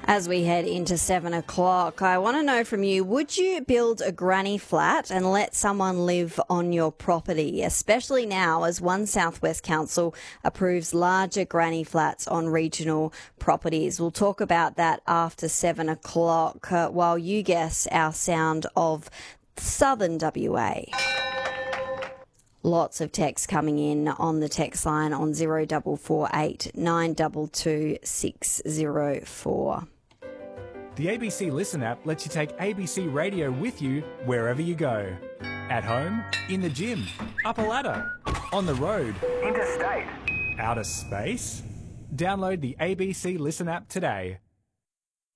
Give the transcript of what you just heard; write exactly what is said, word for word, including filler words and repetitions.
As we head into seven o'clock, I want to know from you, would you build a granny flat and let someone live on your property, especially now as One South West Council approves larger granny flats on regional properties? We'll talk about that after seven o'clock uh, while you guess our sound of southern W A. Lots of text coming in on the text line on zero four four eight nine two two six zero four. The A B C Listen app lets you take A B C Radio with you wherever you go. At home, in the gym, up a ladder, on the road, interstate, outer space. Download the A B C Listen app today.